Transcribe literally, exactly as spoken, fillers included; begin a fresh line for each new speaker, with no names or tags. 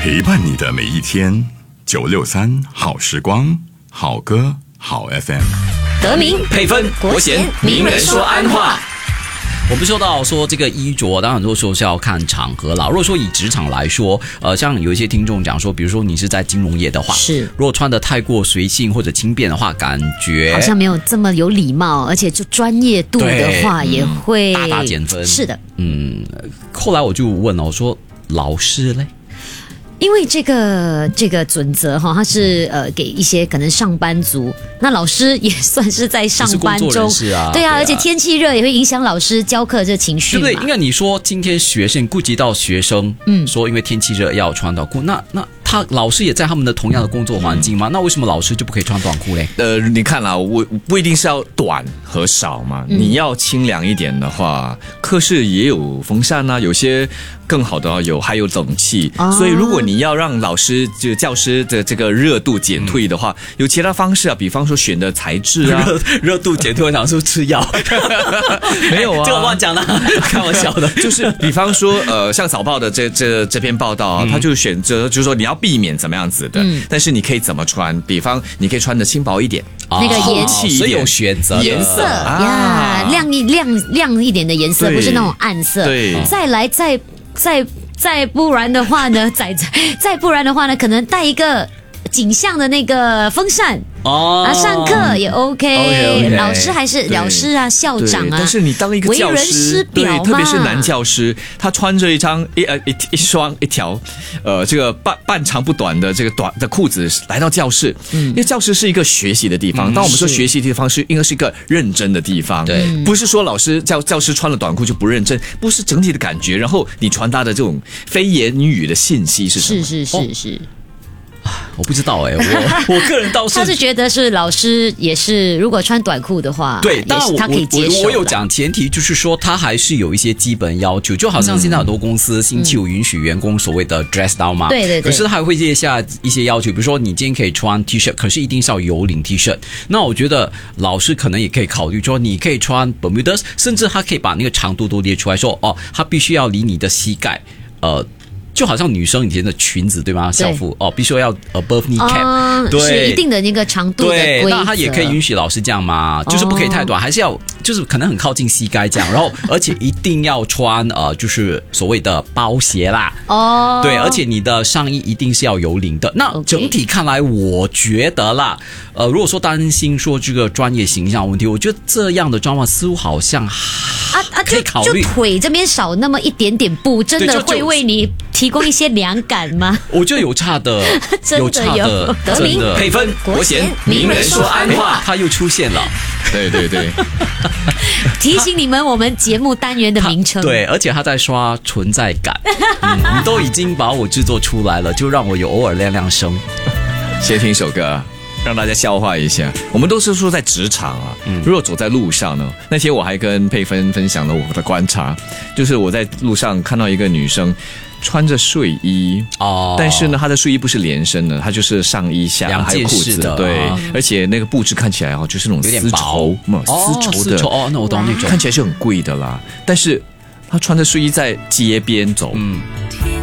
陪伴你的每一天。九六三好时光，好歌好 F M。
德明
配分国贤名人说安话。我们说到说这个衣着，当然很多时候是要看场合啦。如果说以职场来说，呃，像有一些听众讲说，比如说你是在金融业的话，
是
如果穿得太过随性或者轻便的话，感觉
好像没有这么有礼貌，而且就专业度的话也会、
嗯、大大减分。
是的，
嗯，后来我就问了，我说老师嘞？
因为这个这个准则哈，它是呃给一些可能上班族，那老师也算是在上班中，
是工作人士啊，
对啊，
对啊，
而且天气热也会影响老师教课这情绪嘛，
对不对？因为你说今天学生顾及到学生，嗯，说因为天气热要穿短裤，那那他老师也在他们的同样的工作环境嘛，那为什么老师就不可以穿短裤嘞？
呃，你看啦，我不一定是要短和少嘛，嗯、你要清凉一点的话，课室也有风扇啊，有些更好的有还有冷气，哦、所以如果你要让老师就教师的这个热度减退的话，嗯、有其他方式啊，比方说选的材质啊，
热热度减退，我想说吃药，
没有啊，
这个乱讲的，开玩笑的，
就是比方说呃，像早报的这这这篇报道啊，嗯、他就选择就是说你要避免怎么样子的，嗯、但是你可以怎么穿，比方你可以穿的轻薄一点，
哦、那个颜
色，
所以有选择
颜色呀，亮一亮亮一点的颜色，不是那种暗色。
对，
再来再再再不然的话呢，再再再不然的话呢，可能带一个景象的那个风扇。哦，啊，上课也 OK，, okay, okay 老师还是老师啊，校长啊。
但是你当一个教师，为人师表对，特别是男教师，他穿着一张一呃一一双一条，呃，这个半半长不短的这个短的裤子来到教室，嗯，因为教室是一个学习的地方。嗯、当我们说学习的地方是应该是一个认真的地方，
对，
不是说老师教教师穿了短裤就不认真，不是整体的感觉。然后你传达的这种非言语的信息是什么？
是是是是。哦
我不知道哎、欸，我我个人倒是
他是觉得是老师也是，如果穿短裤的话，
对，当然
他可以接受。
我我有讲前提就是说，他还是有一些基本要求，就好像现在很多公司星期五允许员工所谓的 dress down 嘛，
对对对。
可是他还会列下一些要求，比如说你今天可以穿 T 恤，可是一定是要有领 T 恤。那我觉得老师可能也可以考虑说，你可以穿 Bermudas， 甚至他可以把那个长度都列出来说，哦，他必须要离你的膝盖，呃。就好像女生以前的裙子对吗？校服哦，必须要 above knee cap，、
嗯、对，是一定的那个长度的规则。
对，那他也可以允许老师这样嘛，就是不可以太短，哦、还是要就是可能很靠近膝盖这样，然后而且一定要穿呃，就是所谓的包鞋啦。哦，对，而且你的上衣一定是要有领的。那整体看来，我觉得啦，呃，如果说担心说这个专业形象问题，我觉得这样的装扮似乎好像啊啊，可以考虑，
就腿这边少那么一点点布，真的会为你提供一些凉感吗？
我觉得有差的，
有
差的，
德明
配分
国贤名人说安话，
他又出现了。
对对对，
提醒你们我们节目单元的名称。
对，而且他在刷存在感，嗯、你都已经把我制作出来了，就让我有偶尔亮亮声。
先听一首歌，让大家消化一下。我们都是说在职场啊，嗯、如果走在路上呢，那天我还跟佩芬分享了我的观察，就是我在路上看到一个女生。穿着睡衣哦，但是呢，她的睡衣不是连身的，她就是上衣下还有裤子，对，哦、而且那个布质看起来哦，就是那种丝绸，嘛、哦，丝绸的
哦，那我懂那种，
看起来是很贵的啦。但是她穿着睡衣在街边走，嗯，